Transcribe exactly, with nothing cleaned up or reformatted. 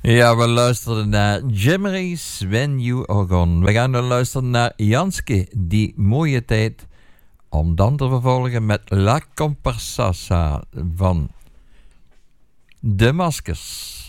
Ja, we luisteren naar Jimmeries When You Are Gone. We gaan dan luisteren naar Janske, Die Mooie Tijd. Om dan te vervolgen met La Comparsasa van De Maskers.